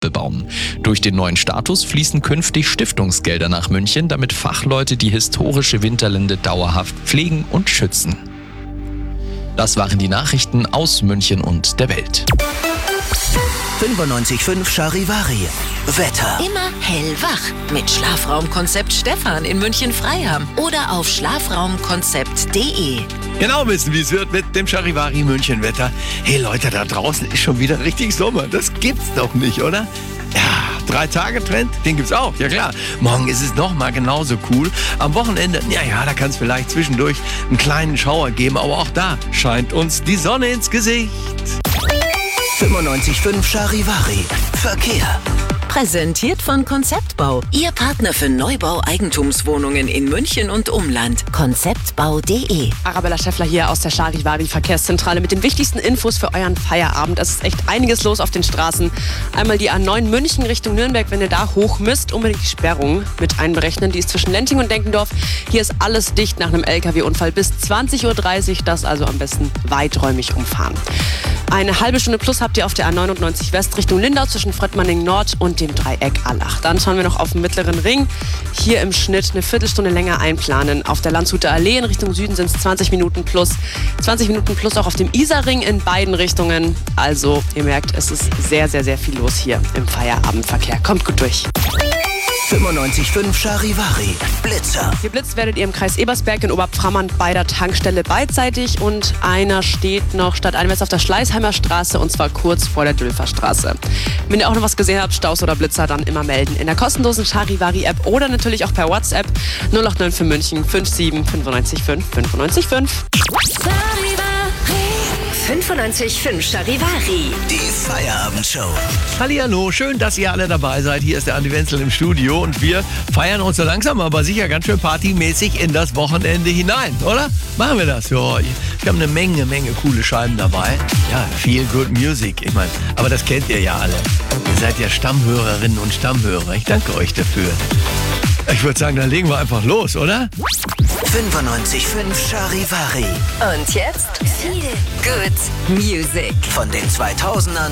Standorte bauen. Durch den neuen Status fließen künftig Stiftungsgelder nach München, damit Fachleute die historische Winterlinde dauerhaft pflegen und schützen. Das waren die Nachrichten aus München und der Welt. 95.5 Charivari. Wetter. Immer hellwach mit Schlafraumkonzept Stefan in München-Freiham oder auf schlafraumkonzept.de. Genau wissen, wie es wird mit dem Charivari München Wetter. Hey Leute, da draußen ist schon wieder richtig Sommer. Das gibt's doch nicht, oder? Ja, 3-Tage-Trend, den gibt's auch, ja klar. Morgen ist es nochmal genauso cool. Am Wochenende, ja, da kann es vielleicht zwischendurch einen kleinen Schauer geben, aber auch da scheint uns die Sonne ins Gesicht. 95.5 Charivari. Verkehr. Präsentiert von Konzeptbau, Ihr Partner für Neubau Eigentumswohnungen in München und Umland. Konzeptbau.de. Arabella Schäffler hier aus der Charivari Verkehrszentrale mit den wichtigsten Infos für euren Feierabend. Es ist echt einiges los auf den Straßen. Einmal die A9 München Richtung Nürnberg, wenn ihr da hoch müsst, unbedingt die Sperrung mit einberechnen. Die ist zwischen Lenting und Denkendorf. Hier ist alles dicht nach einem LKW-Unfall bis 20.30 Uhr. Das also am besten weiträumig umfahren. Eine halbe Stunde plus habt ihr auf der A99 West Richtung Lindau zwischen Fröttmanning Nord und dem Dreieck Allach. Dann schauen wir noch auf den Mittleren Ring. Hier im Schnitt eine Viertelstunde länger einplanen. Auf der Landshuter Allee in Richtung Süden sind es 20 Minuten plus. 20 Minuten plus auch auf dem Isarring in beiden Richtungen. Also ihr merkt, es ist sehr, sehr, sehr viel los hier im Feierabendverkehr. Kommt gut durch. 95.5 Charivari. Blitzer. Geblitzt werdet ihr im Kreis Ebersberg in Oberpframmern bei der Tankstelle beidseitig und einer steht noch statt einem auf der Schleißheimer Straße und zwar kurz vor der Dülferstraße. Wenn ihr auch noch was gesehen habt, Staus oder Blitzer, dann immer melden. In der kostenlosen Charivari-App oder natürlich auch per WhatsApp 0809 für München 57 95 5 95 5. 95.5 Charivari. Die Feierabendshow. Hallihallo, schön, dass ihr alle dabei seid. Hier ist der Andi Wenzel im Studio und wir feiern uns so langsam, aber sicher ganz schön partymäßig in das Wochenende hinein, oder? Machen wir das für euch. Wir haben eine Menge coole Scheiben dabei. Ja, Feel Good Music, ich meine, aber das kennt ihr ja alle. Ihr seid ja Stammhörerinnen und Stammhörer. Ich danke euch dafür. Ich würde sagen, dann legen wir einfach los, oder? 95.5 Charivari. Und jetzt Feel Good Music. Von den 2000ern